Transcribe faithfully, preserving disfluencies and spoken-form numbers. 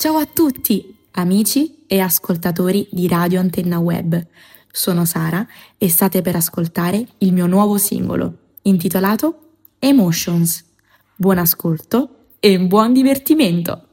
Ciao a tutti, amici e ascoltatori di Radio Antenna Web. Sono Sara e state per ascoltare il mio nuovo singolo, intitolato Emotions. Buon ascolto e buon divertimento!